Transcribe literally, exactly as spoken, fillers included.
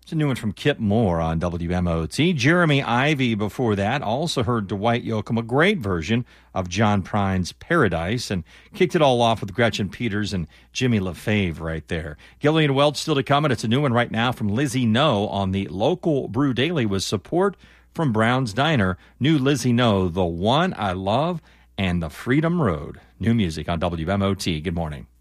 It's a new one from Kip Moore on W M O T. Jeremy Ivy before that. Also heard Dwight Yoakam, a great version of John Prine's Paradise, and kicked it all off with Gretchen Peters and Jimmy LaFave right there. Gillian Welch still to come, and it's a new one right now from Lizzie No on the local Brew Daily with support from Brown's Diner. New Lizzie No, The One I Love and the Freedom Road. New music on W M O T. Good morning.